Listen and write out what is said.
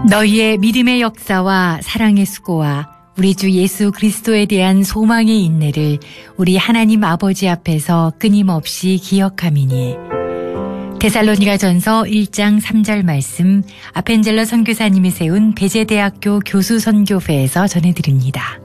너희의 믿음의 역사와 사랑의 수고와 우리 주 예수 그리스도에 대한 소망의 인내를 우리 하나님 아버지 앞에서 끊임없이 기억함이니. 데살로니가전서 1장 3절 말씀 아펜젤러 선교사님이 세운 배제대학교 교수 선교회에서 전해드립니다.